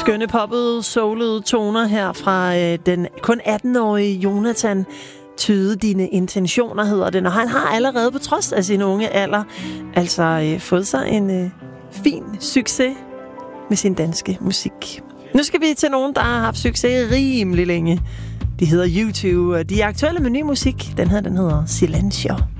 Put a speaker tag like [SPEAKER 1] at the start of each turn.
[SPEAKER 1] Skønne poppede, soulede toner her fra den kun 18-årige Jonathan. Tyde dine intentioner, hedder den. Og han har allerede på trods af sin unge alder altså fået sig en fin succes med sin danske musik. Nu skal vi til nogen, der har haft succes rimelig længe. De hedder U2, og de er aktuelle med ny musik. Den hedder Silencio.